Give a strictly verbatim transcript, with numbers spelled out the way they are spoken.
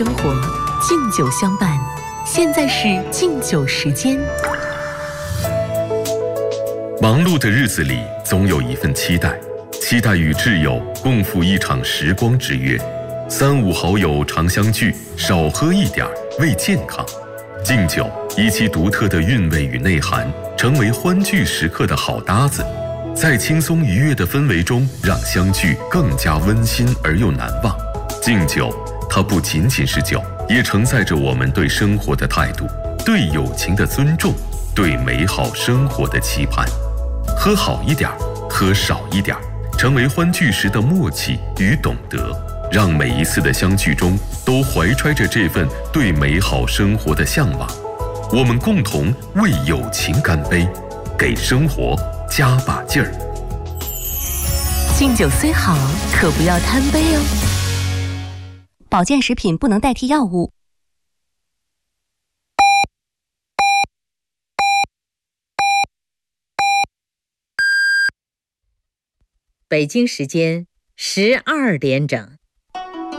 生活，敬酒相伴。现在是敬酒时间。 忙碌的日子里，总有一份期待，期待与挚友共赴一场时光之约。三五好友常相聚，少喝一点为健康。敬酒以其独特的韵味与内涵，成为欢聚时刻的好搭子，在轻松愉悦的氛围中，让相聚更加温馨而又难忘。敬酒，它不仅仅是酒，也承载着我们对生活的态度，对友情的尊重，对美好生活的期盼。喝好一点，喝少一点，成为欢聚时的默契与懂得，让每一次的相聚中都怀揣着这份对美好生活的向往。我们共同为友情干杯，给生活加把劲儿。 敬酒虽好，可不要贪杯哦。 保健食品不能代替药物。 北京时间十二点整。